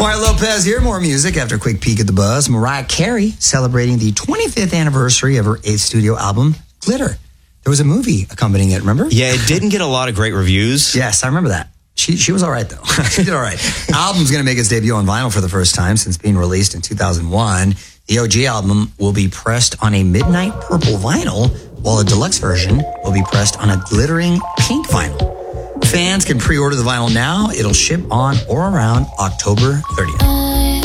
Omar Lopez here. More music after a quick peek at the buzz. Mariah Carey celebrating the 25th anniversary of her 8th studio album, Glitter. There was a movie accompanying it, remember? Yeah, it didn't get a lot of great reviews. Yes, I remember that. She was all right, though. She did all right. Album's going to make its debut on vinyl for the first time since being released in 2001. The OG album will be pressed on a midnight purple vinyl, while a deluxe version will be pressed on a glittering pink vinyl. Fans can pre-order the vinyl now. It'll ship on or around October 30th.